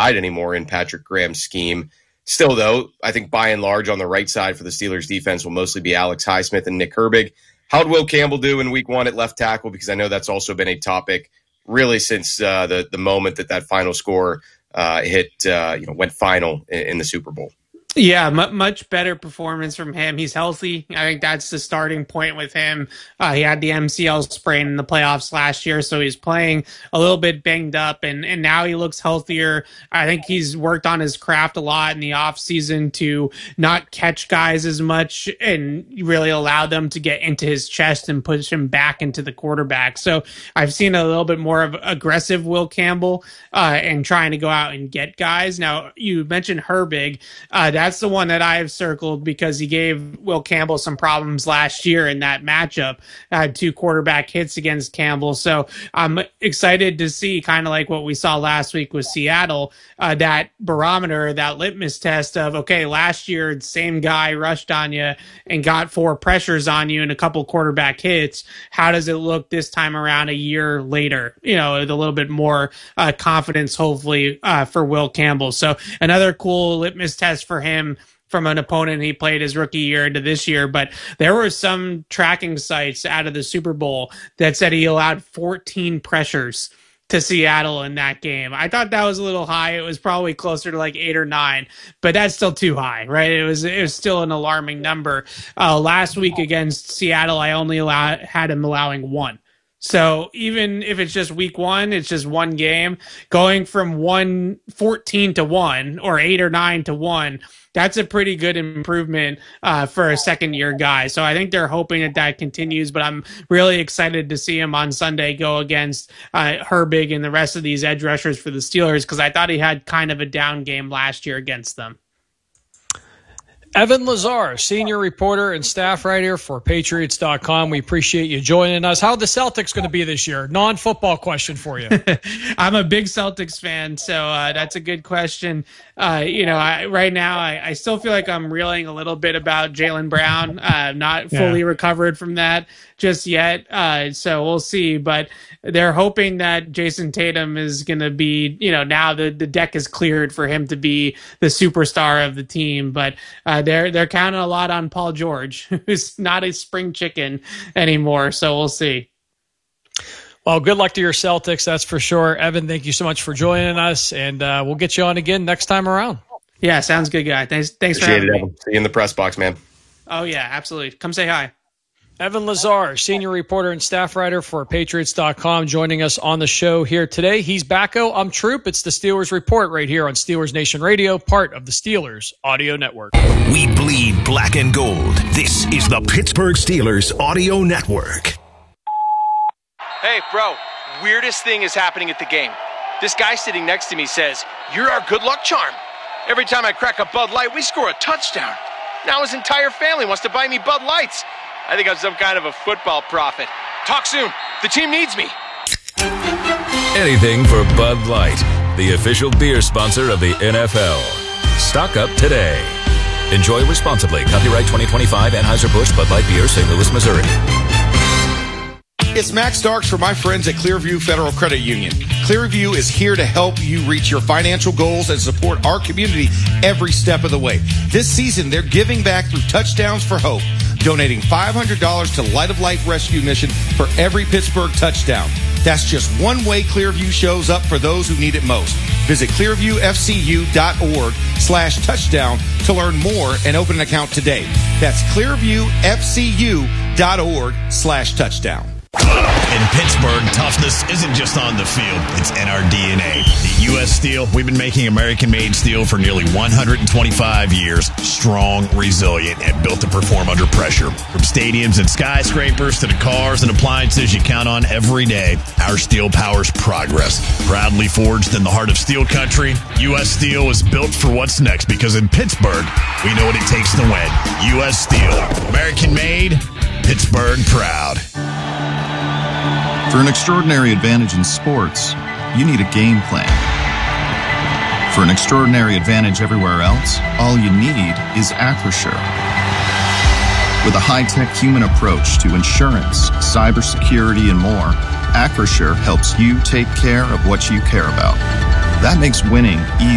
side anymore in Patrick Graham's scheme. Still, though, I think by and large on the right side for the Steelers defense will mostly be Alex Highsmith and Nick Herbig. How'd Will Campbell do in week 1 at left tackle? Because I know that's also been a topic really since the moment that final score went final in the Super Bowl. Yeah, much better performance from him. He's healthy. I think that's the starting point with him. He had the MCL sprain in the playoffs last year, so he's playing a little bit banged up, and now he looks healthier. I think he's worked on his craft a lot in the offseason to not catch guys as much and really allow them to get into his chest and push him back into the quarterback. So I've seen a little bit more of aggressive Will Campbell and trying to go out and get guys. Now, you mentioned Herbig. That's the one that I have circled because he gave Will Campbell some problems last year in that matchup. Had 2 quarterback hits against Campbell. So I'm excited to see, kind of like what we saw last week with Seattle, that barometer, that litmus test of, okay, last year, the same guy rushed on you and got 4 pressures on you and a couple quarterback hits. How does it look this time around a year later? With a little bit more confidence, hopefully, for Will Campbell. So another cool litmus test for him from an opponent he played his rookie year into this year. But there were some tracking sites out of the Super Bowl that said he allowed 14 pressures to Seattle in that game. I thought that was a little high. It was probably closer to like 8 or 9, but that's still too high, right? It was still an alarming number. Last week against Seattle, I only had him allowing 1. So even if it's just week 1, it's just one game, going from 14 to 1 or 8 or 9 to 1, that's a pretty good improvement for a second-year guy. So I think they're hoping that continues, but I'm really excited to see him on Sunday go against Herbig and the rest of these edge rushers for the Steelers, because I thought he had kind of a down game last year against them. Evan Lazar, senior reporter and staff writer for Patriots.com. We appreciate you joining us. How are the Celtics going to be this year? Non-football question for you. I'm a big Celtics fan, so that's a good question. Right now, I still feel like I'm reeling a little bit about Jaylen Brown. Not fully recovered from that just yet, so we'll see. But they're hoping that Jason Tatum is going to be, now the deck is cleared for him to be the superstar of the team. But they're counting a lot on Paul George, who's not a spring chicken anymore. So we'll see. Well, good luck to your Celtics, that's for sure. Evan, thank you so much for joining us, and we'll get you on again next time around. Yeah, sounds good, guy. Thanks for having me. See you in the press box, man. Oh, yeah, absolutely. Come say hi. Evan Lazar, senior reporter and staff writer for Patriots.com, joining us on the show here today. He's Backo, I'm Troop. It's the Steelers Report right here on Steelers Nation Radio, part of the Steelers Audio Network. We bleed black and gold. This is the Pittsburgh Steelers Audio Network. Hey, bro, weirdest thing is happening at the game. This guy sitting next to me says, "You're our good luck charm. Every time I crack a Bud Light, we score a touchdown. Now his entire family wants to buy me Bud Lights. I think I'm some kind of a football prophet. Talk soon. The team needs me." Anything for Bud Light, the official beer sponsor of the NFL. Stock up today. Enjoy responsibly. Copyright 2025 Anheuser-Busch Bud Light Beer, St. Louis, Missouri. It's Max Starks for my friends at Clearview Federal Credit Union. Clearview is here to help you reach your financial goals and support our community every step of the way. This season, they're giving back through Touchdowns for Hope, donating $500 to Light of Life Rescue Mission for every Pittsburgh touchdown. That's just one way Clearview shows up for those who need it most. Visit clearviewfcu.org/touchdown to learn more and open an account today. That's clearviewfcu.org/touchdown. In Pittsburgh, toughness isn't just on the field, it's in our DNA. At U.S. Steel, we've been making American-made steel for nearly 125 years. Strong, resilient, and built to perform under pressure. From stadiums and skyscrapers to the cars and appliances you count on every day, our steel powers progress. Proudly forged in the heart of steel country, U.S. Steel is built for what's next, because in Pittsburgh, we know what it takes to win. U.S. Steel. American-made, Pittsburgh proud. For an extraordinary advantage in sports, you need a game plan. For an extraordinary advantage everywhere else, all you need is Acrisure. With a high-tech human approach to insurance, cybersecurity, and more, Acrisure helps you take care of what you care about. That makes winning easy.